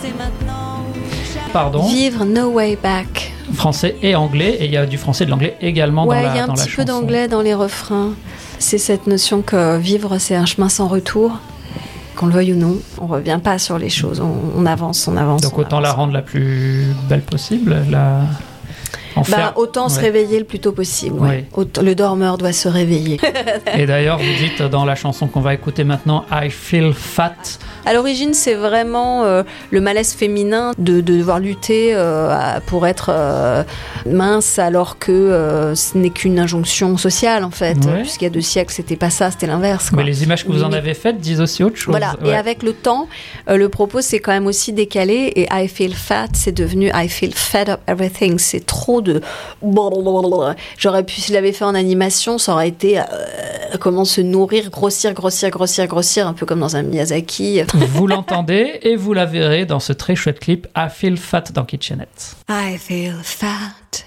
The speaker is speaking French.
Pardon. Vivre No Way Back. Français et anglais, et il y a du français et de l'anglais également dans la chanson. Ouais, il y a un petit peu d'anglais dans les refrains. C'est cette notion que vivre, c'est un chemin sans retour. Qu'on le veuille ou non, on revient pas sur les choses, on avance. Donc autant la rendre la plus belle possible, autant se réveiller le plus tôt possible. Ouais. Le dormeur doit se réveiller. Et d'ailleurs, vous dites dans la chanson qu'on va écouter maintenant, I Feel Fat. À l'origine, c'est vraiment le malaise féminin de devoir lutter pour être mince, alors que ce n'est qu'une injonction sociale, en fait. Ouais. Puisqu'il y a 2 siècles, c'était pas ça, c'était l'inverse. Mais les images que vous en avez faites disent aussi autre chose. Voilà, et avec le temps, le propos s'est quand même aussi décalé, et I Feel Fat, c'est devenu I Feel Fed Up Everything. C'est trop de... J'aurais pu, si je l'avais fait en animation, ça aurait été comment se nourrir, grossir, un peu comme dans un Miyazaki. Vous l'entendez et vous la verrez dans ce très chouette clip I Feel Fat dans Kitchenette. I feel fat